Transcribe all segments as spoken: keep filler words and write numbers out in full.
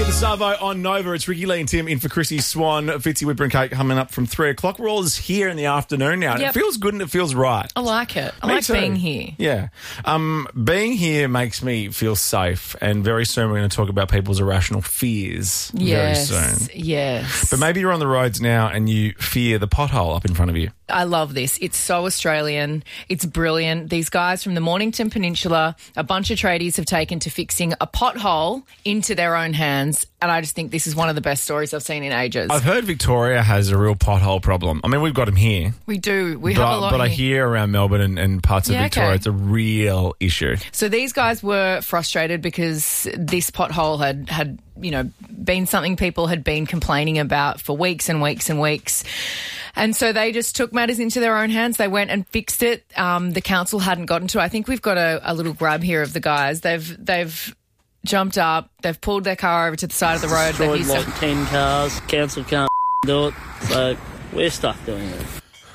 the Savo on Nova. It's Ricky Lee and Tim in for Chrissy Swan. Fitzy Whipper and Cake coming up from three o'clock. We're all just here in the afternoon now. Yep. It feels good and it feels right. I like it. I Me like too. being here. Yeah. Um, being here makes me feel safe, and very soon we're going to talk about people's irrational fears Yes. very soon. Yes. But maybe you're on the roads now and you fear the pothole up in front of you. I love this. It's so Australian. It's brilliant. These guys from the Mornington Peninsula, a bunch of tradies have taken to fixing a pothole into their own hands. And I just think this is one of the best stories I've seen in ages. I've heard Victoria has a real pothole problem. I mean, we've got them here. we do. We but have a lot but I here. hear around Melbourne and, and parts of Yeah, Victoria okay. it's a real issue. So these guys were frustrated because this pothole had, had, you know, been something people had been complaining about for weeks and weeks and weeks. And so they just took matters into their own hands. They went and fixed it. Um, the council hadn't gotten to it. I think we've got a, a little grab here of the guys. They've they've jumped up. They've pulled their car over to the side of the road. They've Destroyed used like ten cars. Council can't do it, so we're stuck doing it.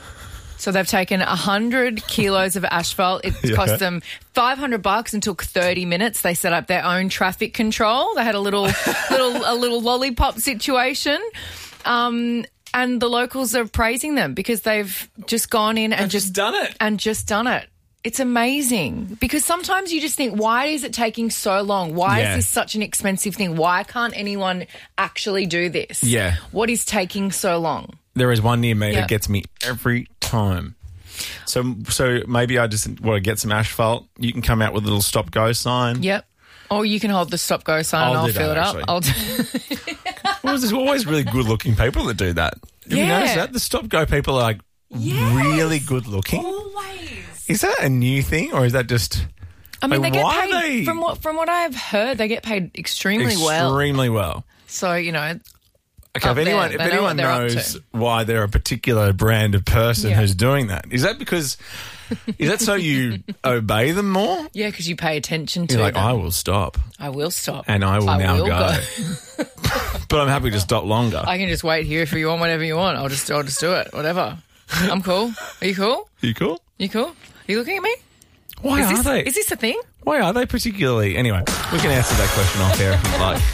So they've taken one hundred kilos of asphalt. It Yeah. cost them five hundred bucks and took thirty minutes. They set up their own traffic control. They had a little little a little lollipop situation. Um, and the locals are praising them because they've just gone in and just, just done it. And just done it. It's amazing because sometimes you just think, why is it taking so long? Why Yeah. is this such an expensive thing? Why can't anyone actually do this? Yeah. What is taking so long? There is one near me Yeah. that gets me every time. So so maybe I just want to get some asphalt. You can come out with a little stop-go sign. Yep. Or you can hold the stop go sign I'll and I'll do fill that, it actually. up. I'll do- Well, there's always really good-looking people that do that. Have you Yeah. noticed that? The stop-go people are like Yes. really good-looking. Always. Is that a new thing or is that just I mean, Like, they get why are paid they- from what from what I've heard. They get paid extremely well. extremely well? So you know, Okay, Up if anyone, there. if They know anyone what they're up knows to. why they're a particular brand of person Yeah. who's doing that, is that because, is that so you obey them more? yeah, because you pay attention to You're like, them. I will stop I will stop, and I will I now will go. But I'm happy to stop longer. I can just wait here if you want whatever you want. I'll just I'll just do it. Whatever. I'm cool. Are you cool? you cool? You cool? Are you looking at me? Why Is are this, they? Is this a thing? Why are they particularly? Anyway, we can answer that question off air if you'd like.